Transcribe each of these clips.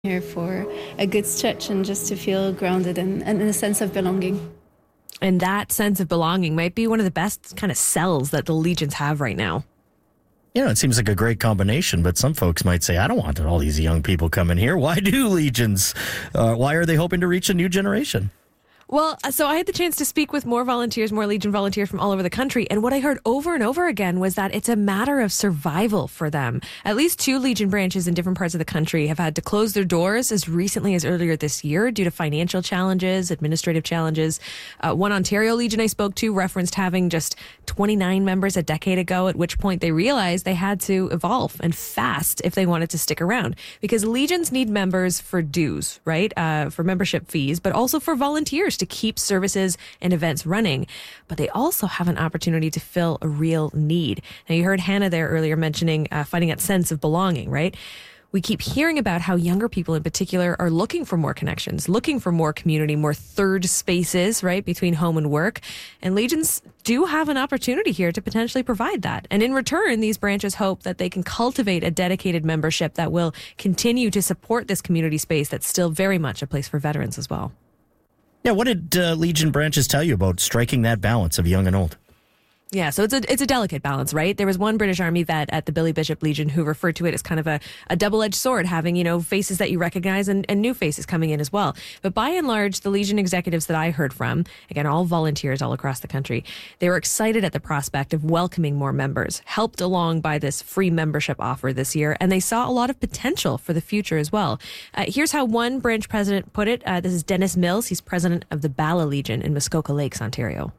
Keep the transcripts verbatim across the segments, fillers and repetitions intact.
here for a good stretch and just to feel grounded and, and a sense of belonging. And that sense of belonging might be one of the best kind of sells that the Legions have right now. You know, it seems like a great combination, but some folks might say, I don't want all these young people coming here. Why do Legions? Uh, why are they hoping to reach a new generation? Well, so I had the chance to speak with more volunteers, more Legion volunteers from all over the country. And what I heard over and over again was that it's a matter of survival for them. At least two Legion branches in different parts of the country have had to close their doors as recently as earlier this year due to financial challenges, administrative challenges. Uh, one Ontario Legion I spoke to referenced having just twenty-nine members a decade ago, at which point they realized they had to evolve and fast if they wanted to stick around. Because Legions need members for dues, right? Uh, for membership fees, but also for volunteers to keep services and events running, but they also have an opportunity to fill a real need. Now, you heard Hannah there earlier mentioning uh, finding that sense of belonging, right? We keep hearing about how younger people in particular are looking for more connections, looking for more community, more third spaces, right, between home and work. And Legions do have an opportunity here to potentially provide that. And in return, these branches hope that they can cultivate a dedicated membership that will continue to support this community space that's still very much a place for veterans as well. Yeah, what did uh, Legion branches tell you about striking that balance of young and old? Yeah, so it's a it's a delicate balance, right? There was one British Army vet at the Billy Bishop Legion who referred to it as kind of a, a double-edged sword, having, you know, faces that you recognize and, and new faces coming in as well. But by and large, the Legion executives that I heard from, again, all volunteers all across the country, they were excited at the prospect of welcoming more members, helped along by this free membership offer this year, and they saw a lot of potential for the future as well. Uh, here's how one branch president put it. Uh, this is Dennis Mills. He's president of the Bala Legion in Muskoka Lakes, Ontario.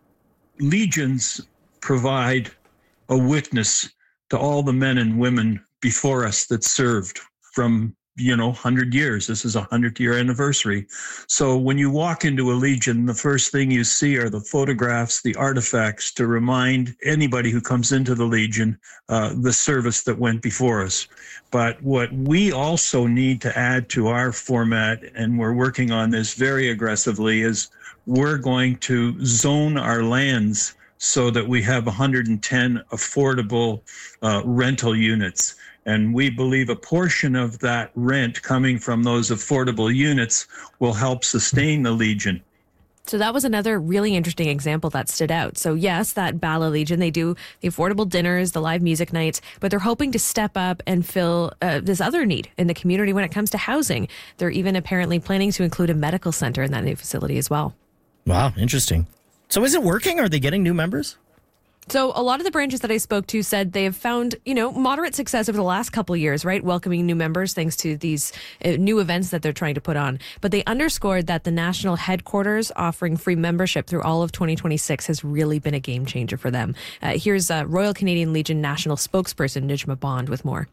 Legions provide a witness to all the men and women before us that served from, you know, one hundred years. This is a hundred-year anniversary. So when you walk into a Legion, the first thing you see are the photographs, the artifacts to remind anybody who comes into the Legion uh, the service that went before us. But what we also need to add to our format, and we're working on this very aggressively, is we're going to zone our lands so that we have one hundred ten affordable uh, rental units. And we believe a portion of that rent coming from those affordable units will help sustain the Legion. So that was another really interesting example that stood out. So yes, that Bala Legion, they do the affordable dinners, the live music nights, but they're hoping to step up and fill uh, this other need in the community when it comes to housing. They're even apparently planning to include a medical center in that new facility as well. Wow, interesting. So is it working? Are they getting new members? So a lot of the branches that I spoke to said they have found, you know, moderate success over the last couple of years, right? Welcoming new members thanks to these uh, new events that they're trying to put on. But they underscored that the national headquarters offering free membership through all of twenty twenty-six has really been a game changer for them. Uh, here's uh, Royal Canadian Legion national spokesperson Nijma Bond with more.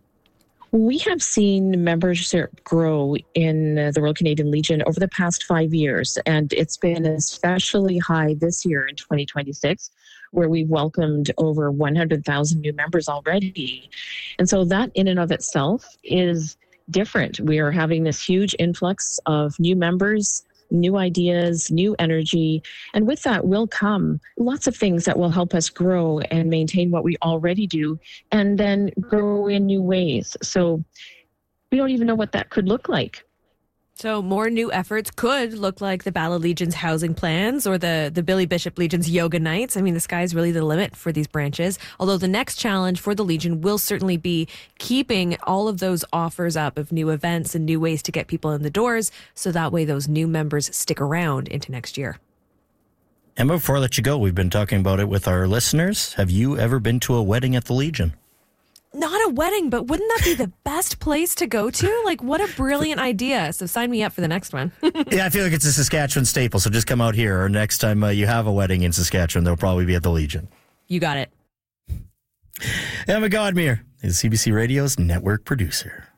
We have seen membership grow in the Royal Canadian Legion over the past five years, and it's been especially high this year in twenty twenty-six, where we've welcomed over one hundred thousand new members already. And so that in and of itself is different. We are having this huge influx of new members, new ideas, new energy. And with that will come lots of things that will help us grow and maintain what we already do and then grow in new ways. So we don't even know what that could look like. So more new efforts could look like the Bala Legion's housing plans or the, the Billy Bishop Legion's yoga nights. I mean, the sky's really the limit for these branches. Although the next challenge for the Legion will certainly be keeping all of those offers up of new events and new ways to get people in the doors. So that way those new members stick around into next year. And before I let you go, we've been talking about it with our listeners. Have you ever been to a wedding at the Legion? Not a wedding, but wouldn't that be the best place to go to? Like, what a brilliant idea. So sign me up for the next one. Yeah, I feel like it's a Saskatchewan staple, so just come out here. Or next time uh, you have a wedding in Saskatchewan, they'll probably be at the Legion. You got it. Emma Godmere is C B C Radio's network producer.